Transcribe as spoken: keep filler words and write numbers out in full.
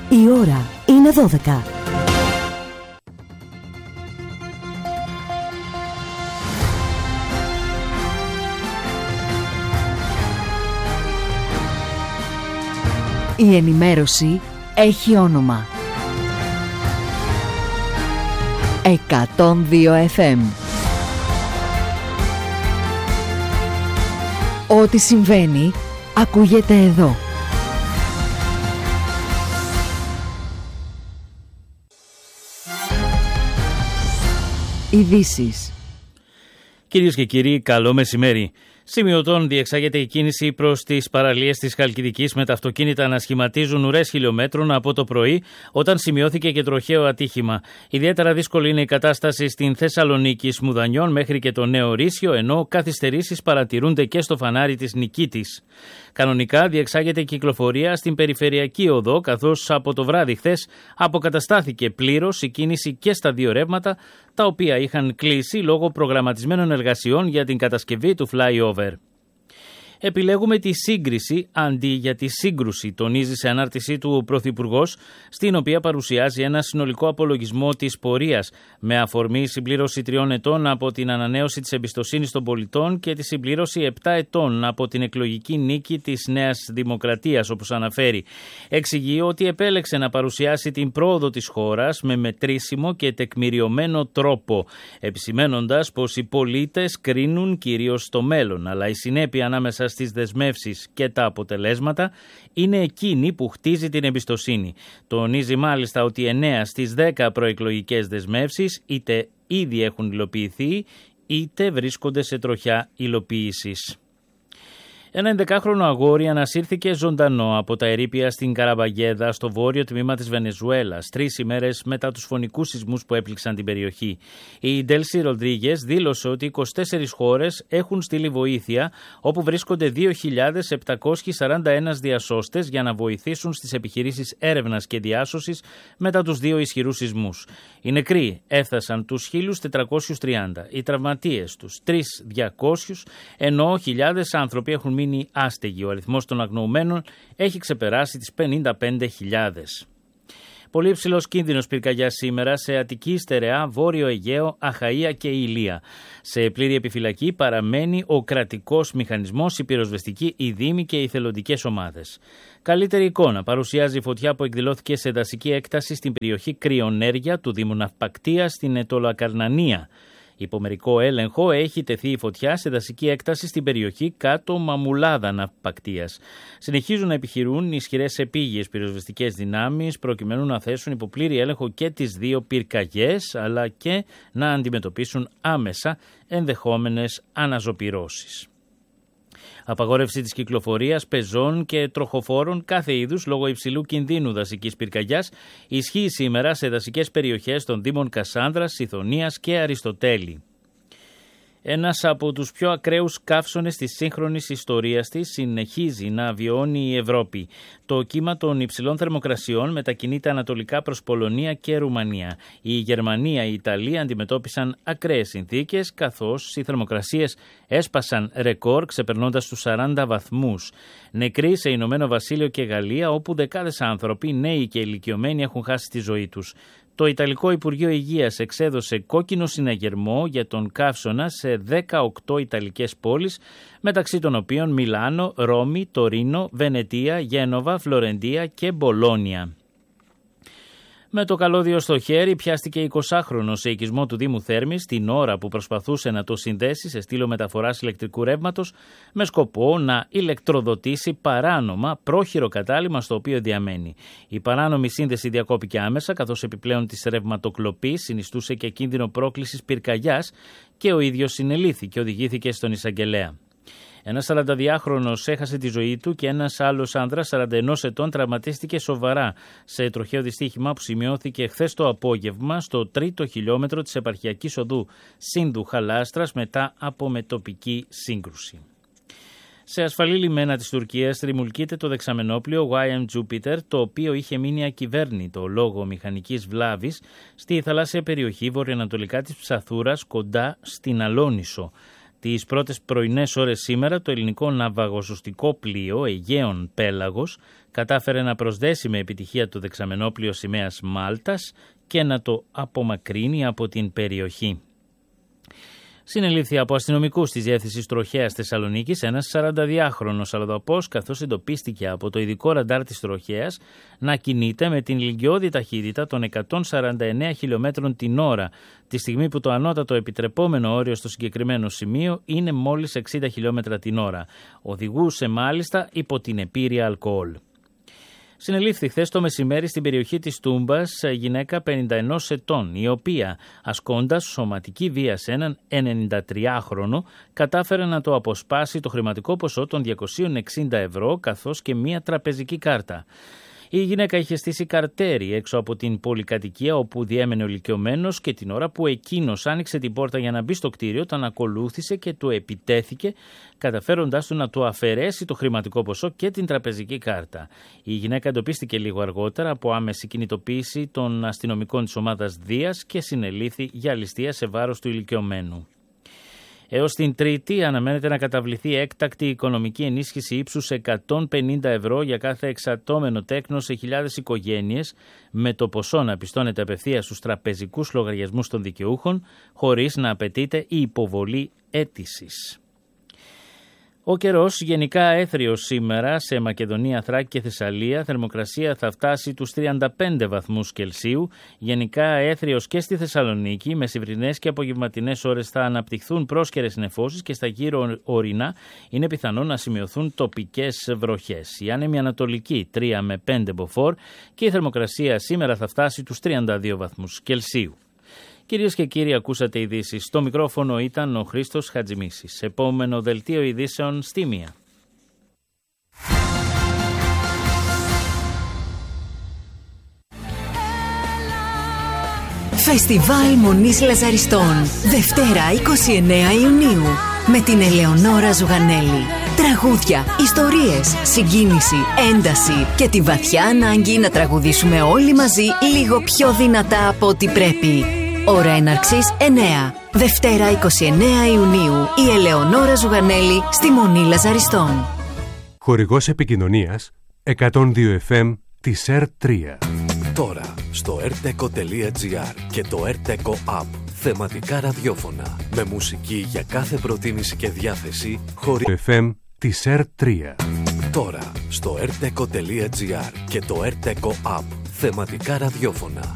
Η ώρα είναι δώδεκα. Η ενημέρωση έχει όνομα. εκατόν δύο εφ εμ. Ό,τι συμβαίνει, ακούγεται εδώ. Ειδήσεις. Κυρίες και κύριοι, καλό μεσημέρι. Σημειωτών διεξάγεται η κίνηση προς τις παραλίες της Χαλκιδικής με τα αυτοκίνητα να σχηματίζουν ουρές χιλιόμετρων από το πρωί, όταν σημειώθηκε και τροχαίο ατύχημα. Ιδιαίτερα δύσκολη είναι η κατάσταση στην Θεσσαλονίκη Σμουδανιών μέχρι και το Νέο Ρήσιο, ενώ καθυστερήσεις παρατηρούνται και στο φανάρι της Νικήτης. Κανονικά διεξάγεται κυκλοφορία στην Περιφερειακή Οδό, καθώς από το βράδυ χθες αποκαταστάθηκε πλήρως η κίνηση και στα δύο ρεύματα, τα οποία είχαν κλείσει λόγω προγραμματισμένων εργασιών για την κατασκευή του flyover. Επιλέγουμε τη σύγκριση αντί για τη σύγκρουση, τονίζει σε ανάρτησή του ο Πρωθυπουργός, στην οποία παρουσιάζει ένα συνολικό απολογισμό της πορείας, με αφορμή συμπλήρωση τριών ετών από την ανανέωση της εμπιστοσύνης των πολιτών και τη συμπλήρωση επτά ετών από την εκλογική νίκη της Νέας Δημοκρατίας, όπως αναφέρει. Εξηγεί ότι επέλεξε να παρουσιάσει την πρόοδο της χώρας με μετρήσιμο και τεκμηριωμένο τρόπο, επισημένοντας πως οι πολίτες κρίνουν κυρίως το μέλλον, αλλά η συνέπεια ανάμεσα στις δεσμεύσεις και τα αποτελέσματα είναι εκείνη που χτίζει την εμπιστοσύνη. Τονίζει μάλιστα ότι εννέα στις δέκα προεκλογικές δεσμεύσεις είτε ήδη έχουν υλοποιηθεί είτε βρίσκονται σε τροχιά υλοποίησης. Ένα ενδεκάχρονο αγόρι ανασύρθηκε ζωντανό από τα ερείπια στην Καραμπαγέδα, στο βόρειο τμήμα της Βενεζουέλας, τρεις ημέρες μετά τους φωνικούς σεισμούς που έπληξαν την περιοχή. Η Ντέλσι Ροντρίγες δήλωσε ότι είκοσι τέσσερις χώρες έχουν στείλει βοήθεια, όπου βρίσκονται δύο χιλιάδες επτακόσιοι σαράντα ένα διασώστες για να βοηθήσουν στις επιχειρήσεις έρευνας και διάσωσης μετά τους δύο ισχυρούς σεισμούς. Οι νεκροί έφτασαν τους χίλια τετρακόσιους τριάντα, οι τραυματίες τους τρεις χιλιάδες διακόσιους, ενώ χιλιάδες άνθρωποι έχουν μείνει άστεγοι. Ο αριθμός των αγνοωμένων έχει ξεπεράσει τις πενήντα πέντε χιλιάδες. Πολύ υψηλός κίνδυνος πυρκαγιάς σήμερα σε Αττική, Στερεά, Βόρειο Αιγαίο, Αχαΐα και Ηλία. Σε πλήρη επιφυλακή παραμένει ο κρατικός μηχανισμός, οι πυροσβεστικοί, οι δήμοι και οι θελοντικές ομάδες. Καλύτερη εικόνα παρουσιάζει η φωτιά που εκδηλώθηκε σε δασική έκταση στην περιοχή Κρυονέρια του Δήμου Ναυπακτίας στην Ετωλακαρνανία. Υπό μερικό έλεγχο έχει τεθεί η φωτιά σε δασική έκταση στην περιοχή κάτω Μαμουλάδα Ναυπακτίας. Συνεχίζουν να επιχειρούν ισχυρές επίγειες πυροσβεστικές δυνάμεις προκειμένου να θέσουν υπό πλήρη έλεγχο και τις δύο πυρκαγιές, αλλά και να αντιμετωπίσουν άμεσα ενδεχόμενες αναζωπυρώσεις. Απαγόρευση της κυκλοφορίας πεζών και τροχοφόρων κάθε είδους λόγω υψηλού κινδύνου δασικής πυρκαγιάς ισχύει σήμερα σε δασικές περιοχές των Δήμων Κασάνδρας, Σιθωνίας και Αριστοτέλη. Ένας από τους πιο ακραίους καύσονες της σύγχρονης ιστορίας της συνεχίζει να βιώνει η Ευρώπη. Το κύμα των υψηλών θερμοκρασιών μετακινείται ανατολικά προς Πολωνία και Ρουμανία. Η Γερμανία, η Ιταλία αντιμετώπισαν ακραίες συνθήκες, καθώς οι θερμοκρασίες έσπασαν ρεκόρ ξεπερνώντας τους σαράντα βαθμούς. Νεκροί σε Ηνωμένο Βασίλειο και Γαλλία, όπου δεκάδες άνθρωποι, νέοι και ηλικιωμένοι, έχουν χάσει τη ζωή τους. Το Ιταλικό Υπουργείο Υγείας εξέδωσε κόκκινο συναγερμό για τον καύσωνα σε δεκαοκτώ Ιταλικές πόλεις, μεταξύ των οποίων Μιλάνο, Ρώμη, Τωρίνο, Βενετία, Γένοβα, Φλωρεντία και Μπολόνια. Με το καλώδιο στο χέρι πιάστηκε εικοσάχρονος σε οικισμό του Δήμου Θέρμης την ώρα που προσπαθούσε να το συνδέσει σε στήλο μεταφοράς ηλεκτρικού ρεύματος με σκοπό να ηλεκτροδοτήσει παράνομα πρόχειρο κατάλημα στο οποίο διαμένει. Η παράνομη σύνδεση διακόπηκε άμεσα, καθώς επιπλέον της ρευματοκλοπής συνιστούσε και κίνδυνο πρόκλησης πυρκαγιάς και ο ίδιος συνελήφθη και οδηγήθηκε στον εισαγγελέα. Ένας σαρανταδυάχρονος έχασε τη ζωή του και ένας άλλος άνδρας σαράντα ενός ετών τραυματίστηκε σοβαρά σε τροχαίο δυστύχημα που σημειώθηκε χθες το απόγευμα στο τρίτο χιλιόμετρο της επαρχιακής οδού Σύνδου Χαλάστρας μετά από μετοπική σύγκρουση. Σε ασφαλή λιμένα της Τουρκίας τριμουλκείται το δεξαμενόπλιο γουάι εμ Jupiter, το οποίο είχε μείνει ακυβέρνητο λόγω μηχανικής βλάβης στη θαλάσσια περιοχή βορειοανατολικά της Ψαθούρας, κοντά στην Αλόνισο. Τις πρώτες πρωινές ώρες σήμερα το ελληνικό ναυαγοσωστικό πλοίο Αιγαίων Πέλαγος κατάφερε να προσδέσει με επιτυχία το δεξαμενόπλοιο σημαίας Μάλτας και να το απομακρύνει από την περιοχή. Συνελήφθη από αστυνομικούς της Διεύθυνσης Τροχέας Θεσσαλονίκης ένας σαρανταδυάχρονος αλλοδαπός, καθώς εντοπίστηκε από το ειδικό ραντάρ της Τροχέας να κινείται με την ηλικιώδη ταχύτητα των εκατόν σαράντα εννέα χιλιομέτρων την ώρα, τη στιγμή που το ανώτατο επιτρεπόμενο όριο στο συγκεκριμένο σημείο είναι μόλις εξήντα χιλιόμετρα την ώρα. Οδηγούσε μάλιστα υπό την επήρεια αλκοόλ. Συνελήφθη χθες το μεσημέρι στην περιοχή της Τούμπας γυναίκα πενήντα ενός ετών, η οποία, ασκώντας σωματική βία σε έναν ενενηντατριάχρονο, κατάφερε να το αποσπάσει το χρηματικό ποσό των διακόσια εξήντα ευρώ καθώς και μία τραπεζική κάρτα. Η γυναίκα είχε στήσει καρτέρι έξω από την πολυκατοικία όπου διέμενε ο ηλικιωμένος και την ώρα που εκείνος άνοιξε την πόρτα για να μπει στο κτίριο, τον ακολούθησε και του επιτέθηκε, καταφέροντάς του να του αφαιρέσει το χρηματικό ποσό και την τραπεζική κάρτα. Η γυναίκα εντοπίστηκε λίγο αργότερα από άμεση κινητοποίηση των αστυνομικών της ομάδας Δίας και συνελήφθη για ληστεία σε βάρος του ηλικιωμένου. Έως την Τρίτη αναμένεται να καταβληθεί έκτακτη οικονομική ενίσχυση ύψους εκατόν πενήντα ευρώ για κάθε εξατόμενο τέκνο σε χιλιάδες οικογένειες, με το ποσό να πιστώνεται απευθείας στους τραπεζικούς λογαριασμούς των δικαιούχων, χωρίς να απαιτείται η υποβολή αίτησης. Ο καιρός γενικά έθριος σήμερα σε Μακεδονία, Θράκη και Θεσσαλία. Θερμοκρασία θα φτάσει τους τριάντα πέντε βαθμούς Κελσίου. Γενικά έθριος και στη Θεσσαλονίκη. Μεσημβρινές και απογευματινές ώρες θα αναπτυχθούν πρόσκαιρες νεφώσεις και στα γύρω ορεινά είναι πιθανό να σημειωθούν τοπικές βροχές. Η άνεμη ανατολική τρία με πέντε μποφόρ και η θερμοκρασία σήμερα θα φτάσει τους τριάντα δύο βαθμούς Κελσίου. Κυρίες και κύριοι, ακούσατε ειδήσεις. Στο μικρόφωνο ήταν ο Χρήστος Χατζημίσης. Επόμενο δελτίο ειδήσεων στη μία. Φεστιβάλ Μονής Λαζαριστών, Δευτέρα είκοσι εννέα Ιουνίου, με την Ελεονόρα Ζουγανέλη. Τραγούδια, ιστορίες, συγκίνηση, ένταση και τη βαθιά ανάγκη να τραγουδήσουμε όλοι μαζί λίγο πιο δυνατά από ό,τι πρέπει. Ώρα έναρξης εννέα. Δευτέρα είκοσι εννέα Ιουνίου, η Ελεονόρα Ζουγανέλη στη Μονή Λαζαριστών. Χορηγός επικοινωνίας εκατόν δύο εφ εμ της ΕΡ τρία. Τώρα στο ερτέκο τελεία τζι άρ και το ερτέκο App. Θεματικά ραδιόφωνα με μουσική για κάθε προτίμηση και διάθεση χωρί εφ εμ της ΕΡ τρία. Τώρα στο ερτέκο τελεία τζι άρ και το ερτέκο App. Θεματικά ραδιόφωνα